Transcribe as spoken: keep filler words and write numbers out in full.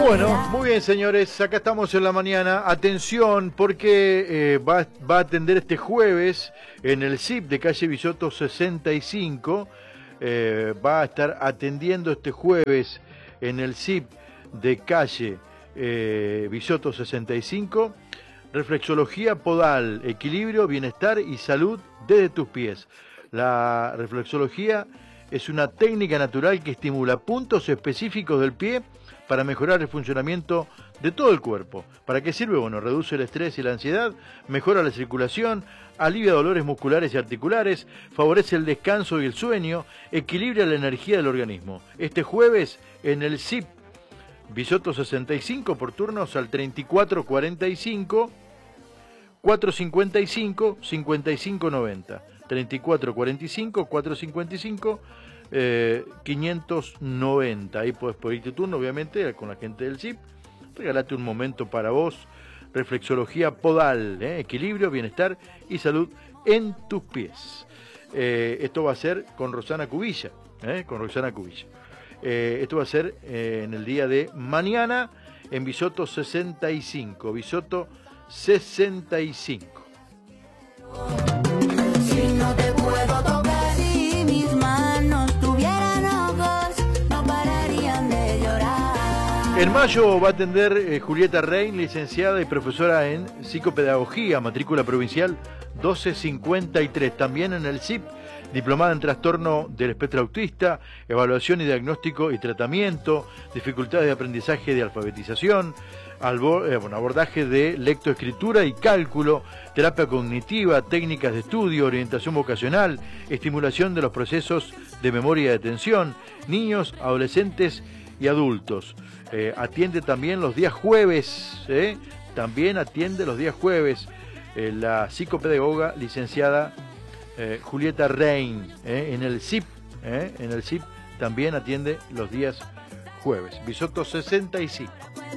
Bueno, muy bien, señores, acá estamos en la mañana. Atención, porque eh, va, va a atender este jueves en el S I P de calle Bisotto sesenta y cinco. Eh, va a estar atendiendo este jueves en el S I P de calle eh, Bisotto sesenta y cinco. Reflexología podal, equilibrio, bienestar y salud desde tus pies. La reflexología es una técnica natural que estimula puntos específicos del pie para mejorar el funcionamiento de todo el cuerpo. ¿Para qué sirve? Bueno, reduce el estrés y la ansiedad, mejora la circulación, alivia dolores musculares y articulares, favorece el descanso y el sueño, equilibra la energía del organismo. Este jueves en el S I P Bisotto sesenta y cinco por turnos al treinta y cuatro cuarenta y cinco, cuatrocientos cincuenta y cinco, cincuenta y cinco noventa. treinta y cuatro cuarenta y cinco, cuatrocientos cincuenta y cinco, eh, quinientos noventa. Ahí puedes pedir tu turno, obviamente, con la gente del S I P. Regalate un momento para vos. Reflexología podal, ¿eh? Equilibrio, bienestar y salud en tus pies. Eh, esto va a ser con Rosana Cubilla, ¿eh? Con Rosana Cubilla. Eh, esto va a ser eh, en el día de mañana en Bisotto sesenta y cinco. Bisotto sesenta y cinco. Si no te puedo tocar, si mis manos tuvieran ojos, no pararían de llorar. En mayo va a atender eh, Julieta Rein, licenciada y profesora en psicopedagogía, matrícula provincial doce cincuenta y tres. También en el S I P, diplomada en trastorno del espectro autista, evaluación y diagnóstico y tratamiento, dificultades de aprendizaje y de alfabetización, Albo, eh, bueno, abordaje de lectoescritura y cálculo, terapia cognitiva, técnicas de estudio, orientación vocacional, estimulación de los procesos de memoria y de atención, niños, adolescentes y adultos. Eh, atiende también los días jueves, ¿eh? También atiende los días jueves eh, la psicopedagoga licenciada eh, Julieta Rein, ¿eh? En el S I P, ¿eh? En el S I P también atiende los días jueves. Bisotto sesenta y cinco.